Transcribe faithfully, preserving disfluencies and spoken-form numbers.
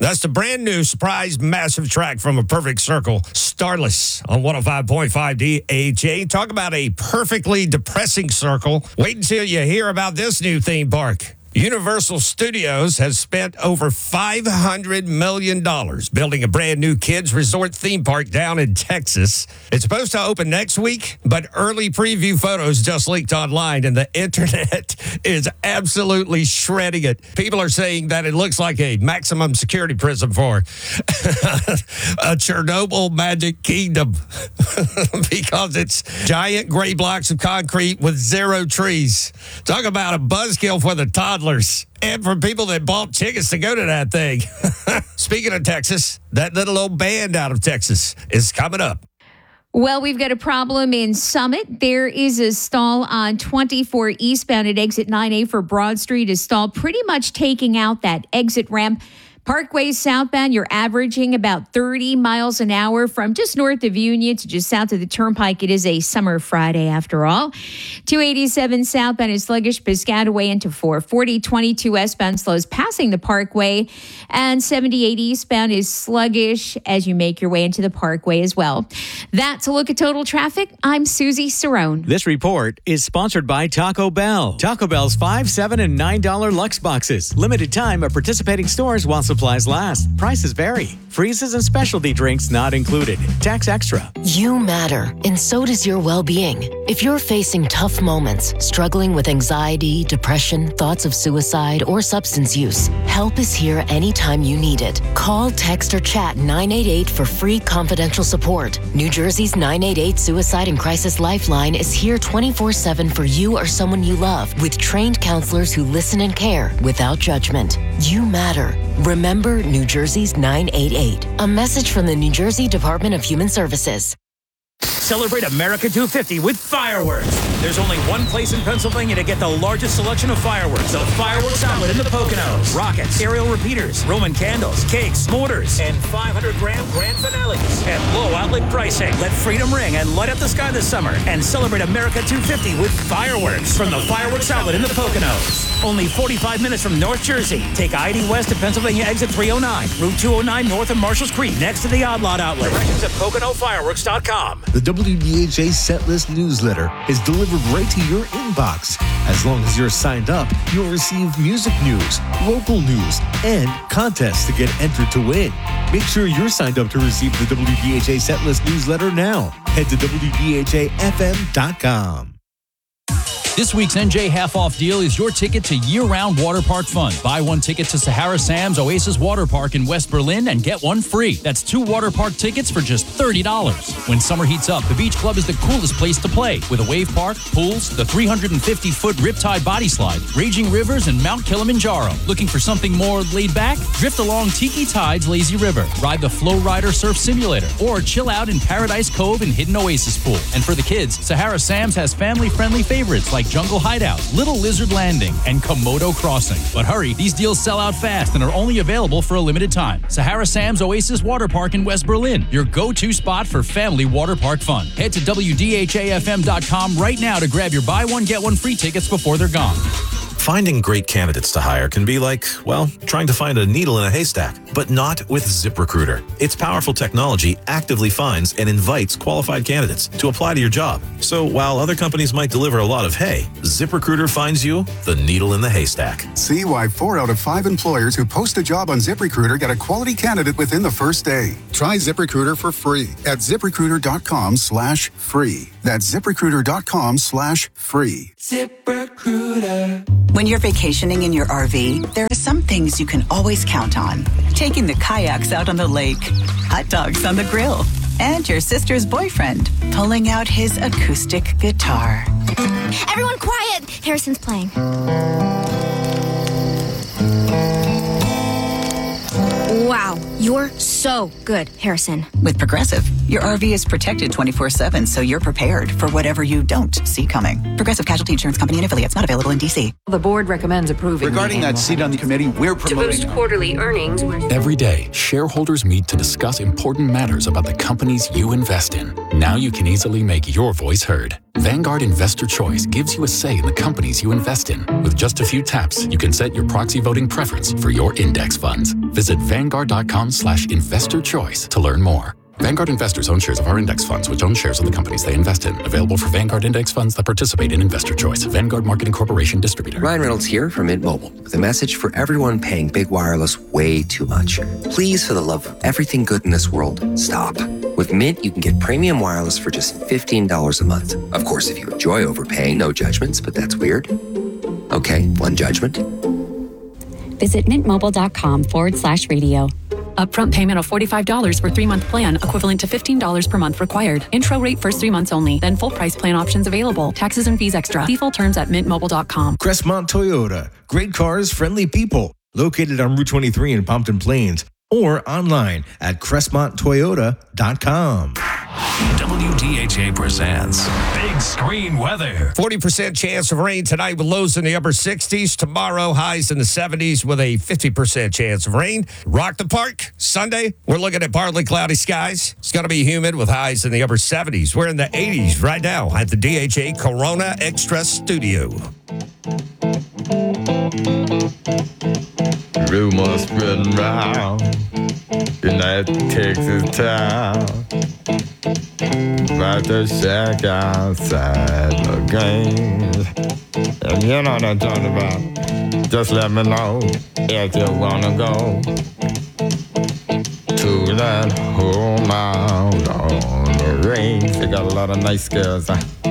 That's the brand new surprise massive track from A Perfect Circle, Starless, on one oh five point five D H A. Talk about a perfectly depressing circle. Wait until you hear about this new theme park. Universal Studios has spent over five hundred million dollars building a brand new kids resort theme park down in Texas. It's supposed to open next week, but early preview photos just leaked online and the internet is absolutely shredding it. People are saying that it looks like a maximum security prison for a Chernobyl magic kingdom because it's giant gray blocks of concrete with zero trees. Talk about a buzzkill for the toddlers. And for people that bought tickets to go to that thing. Speaking of Texas, that little old band out of Texas is coming up. Well, we've got a problem in Summit. There is a stall on twenty-four eastbound at exit nine A for Broad Street. A stall pretty much taking out that exit ramp. Parkway southbound, you're averaging about thirty miles an hour from just north of Union to just south of the Turnpike. It is a summer Friday after all. two eighty-seven southbound is sluggish, Piscataway into four forty. twenty-two westbound slows passing the Parkway. And seventy-eight eastbound is sluggish as you make your way into the Parkway as well. That's a look at total traffic. I'm Susie Cerrone. This report is sponsored by Taco Bell. Taco Bell's five, seven, and nine dollar Lux boxes. Limited time at participating stores while supplies last. Prices vary. Freezes and specialty drinks not included. Tax extra. You matter, and so does your well-being. If you're facing tough moments, struggling with anxiety, depression, thoughts of suicide, or substance use, help is here anytime you need it. Call, text, or chat nine eight eight for free confidential support. New Jersey's nine eight eight Suicide and Crisis Lifeline is here twenty-four seven for you or someone you love, with trained counselors who listen and care without judgment. You matter. Remember New Jersey's nine eight eight. A message from the New Jersey Department of Human Services. Celebrate America two fifty with fireworks. There's only one place in Pennsylvania to get the largest selection of fireworks. The Fireworks Outlet in the Poconos. Rockets, aerial repeaters, Roman candles, cakes, mortars, and five hundred gram grand finales at low outlet pricing. Let freedom ring and light up the sky this summer and celebrate America two fifty with fireworks from the Fireworks Outlet in the Poconos. Only forty-five minutes from North Jersey. Take I eighty West to Pennsylvania exit three oh nine, Route two oh nine north of Marshalls Creek, next to the Odd Lot Outlet. Directions at Pocono Fireworks dot com. The W D H A Setlist newsletter is delivered right to your inbox. As long as you're signed up, you'll receive music news, local news, and contests to get entered to win. Make sure you're signed up to receive the W D H A Setlist newsletter now. Head to W D H A F M dot com. This week's N J half-off deal is your ticket to year-round water park fun. Buy one ticket to Sahara Sam's Oasis Water Park in West Berlin and get one free. That's two water park tickets for just thirty dollars. When summer heats up, the Beach Club is the coolest place to play, with a wave park, pools, the three hundred fifty foot Riptide Body Slide, raging rivers, and Mount Kilimanjaro. Looking for something more laid back? Drift along Tiki Tide's Lazy River, ride the Flow Rider Surf Simulator, or chill out in Paradise Cove and Hidden Oasis Pool. And for the kids, Sahara Sam's has family-friendly favorites like Jungle Hideout, Little Lizard Landing, and Komodo Crossing. But hurry, these deals sell out fast and are only available for a limited time. Sahara Sam's Oasis Water Park in West Berlin, your go-to spot for family water park fun. Head to W D H A F M dot com right now to grab your buy one, get one free tickets before they're gone. Finding great candidates to hire can be like, well, trying to find a needle in a haystack, but not with ZipRecruiter. Its powerful technology actively finds and invites qualified candidates to apply to your job. So while other companies might deliver a lot of hay, ZipRecruiter finds you the needle in the haystack. See why four out of five employers who post a job on ZipRecruiter get a quality candidate within the first day. Try ZipRecruiter for free at ZipRecruiter.com slash free. That's ZipRecruiter.com slash free. ZipRecruiter. When you're vacationing in your R V, there are some things you can always count on. Taking the kayaks out on the lake, hot dogs on the grill, and your sister's boyfriend pulling out his acoustic guitar. Everyone quiet! Harrison's playing. Wow, You're so good, Harrison. With Progressive, your R V is protected twenty-four seven, so you're prepared for whatever you don't see coming. Progressive Casualty Insurance Company and affiliates, not available in D C. The board recommends approving. Regarding that seat on the committee, we're promoting to boost quarterly earnings. Every day, shareholders meet to discuss important matters about the companies you invest in. Now you can easily make your voice heard. Vanguard Investor Choice gives you a say in the companies you invest in. With just a few taps, you can set your proxy voting preference for your index funds. Visit Vanguard.com slash investor choice to learn more. Vanguard investors own shares of our index funds, which own shares of the companies they invest in. Available for Vanguard index funds that participate in Investor Choice. Vanguard Marketing Corporation distributor. Ryan Reynolds here from Mint Mobile with a message for everyone paying big wireless way too much. Please, for the love of everything good in this world, stop. With Mint, you can get premium wireless for just fifteen dollars a month. Of course, if you enjoy overpaying, no judgments, but that's weird. Okay, one judgment. Visit mintmobile.com forward slash radio. Upfront payment of forty-five dollars for three-month plan, equivalent to fifteen dollars per month required. Intro rate first three months only, then full price plan options available. Taxes and fees extra. See full terms at mint mobile dot com. Crestmont Toyota. Great cars, friendly people. Located on Route twenty-three in Pompton Plains or online at crestmont toyota dot com. W D H A presents Big Screen Weather. forty percent chance of rain tonight with lows in the upper sixties. Tomorrow, highs in the seventies with a fifty percent chance of rain. Rock the Park, Sunday, we're looking at partly cloudy skies. It's going to be humid with highs in the upper seventies. We're in the eighties right now at the D H A Corona Extra Studio. Rumors spreading round in that Texas town about the shack outside the game. And you know what I'm talking about. Just let me know if you wanna go to that home out on the range. They got a lot of nice girls. Huh?